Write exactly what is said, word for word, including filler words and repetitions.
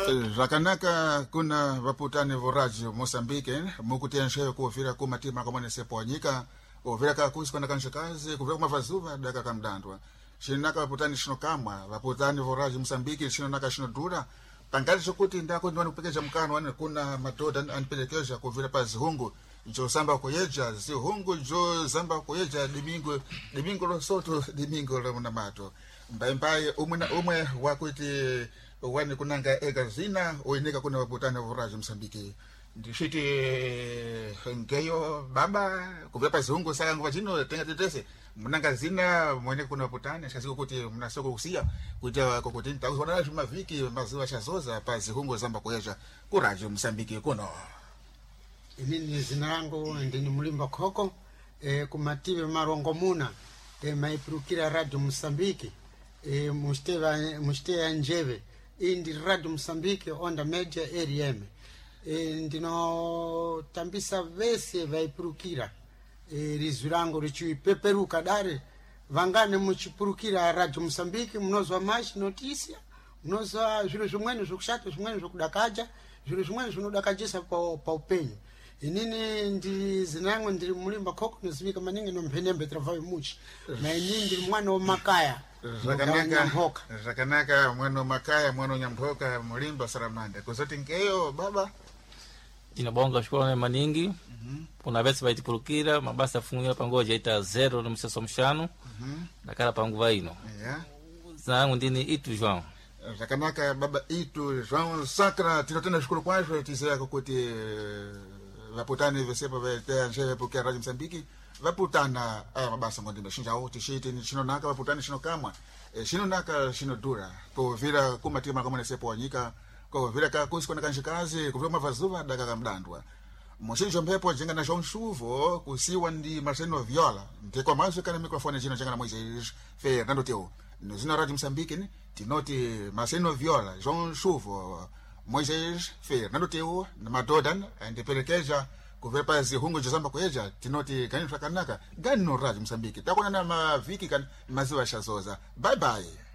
Rakanaka kuna vaputani voraji Mosambike mukutenshe kuvira kumatima kamone seponyika ovira kakusi kana kanshikazi kuvira kumavazuva daka kamdandwa shinaka vaputani shino kamwa vaputani voraji Mosambike shino naka shino dura pangati chokuti ndako ndiwani kupekeja mkano wani kuna matoda anipelekeja kuvira pa zihungu jo samba kuyeja zihungu jo samba kuyeja dimingo dimingo lo soto dimingo lo munamato mbaye mbaye umwe na umwe wakuti wani kunanga ega zina oineka kuna vaputani voraji Mosambike ndishiti ngeyo baba kuvira pa zihungu saka nguva chino tenga tetese munanga zina mwene kuna vaputani shaziko kuti mnasoko kusia kuita kokuti ntakuona zvima viki mazuva chazoza pa zihungu samba kuyeja kuraji Mosambike kuno. Inini zina langu ndini Mulimba Khoko e, kumative marongo muna e, maipurukira Radio Mosambike e, musteya njeve indi Radio Mosambike onda media R M e, ndino tambisa vese vaipurukira e, rizu langu richipeperuka dare vangane muchipurukira Radio Mosambike mnozwa mashi notisia mnozwa zviro zvimweni zvokushata zvimweni zvokudakaja zviro zvimweni zvinodakajisa pa, pa upenyu. Inini ndi zinangu ndiri Mulimba Khoko nozivika maningi nompenembe travayo muchi na inini ndiri mwana wa makaya Rakanaka Rakanaka mwana wa makaya mwana wa Nyamboka Mulimba Saramanda kuzoti ngeyo baba inabonga shukuru maningi mhm kuna vesi vaitipulukira mabasa funguya pangoja ita zero no mseso mshanu mhm nakala panguva ino yeah zangu ndini Itu João Rakanaka baba Itu João Sacra tinotenda shukuru kwasho tizea kuti vaputani vesepa vetea njeve pukia Radio Mosambike vaputana aya mabasa ngondimbe shinja oti shiti chino naka vaputani shino kamwa e, shino naka shino dura kovira kumatima kamone sepo wanyika kovira kakusi kona kanshikazi kovira mavazuva daka kamdandwa moshinjo mpepo jenga na João Chuvo kusiwa ndi Marcelo Viola ndekwa mazo kana mikrofoni chino jenga na Moisés Fernando Teu nozina Radio Mosambike ni tinoti Marcelo Viola João Chuvo Moisés Fernando Teu na madodan andipelekeja kuvira pa zihungu josamba kuyeja tinoti gani Rakanaka gani no Radio Mosambike takona na maviki kan maziwa shazoza bye bye.